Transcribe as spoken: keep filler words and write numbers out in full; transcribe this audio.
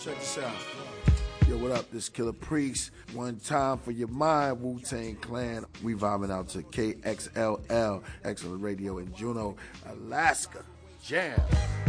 Check this out. Yo, what up? This Killer Priest. One time for your mind, Wu-Tang Clan. We vibing out to K X L L, Excellent Radio in Juneau, Alaska. Jam.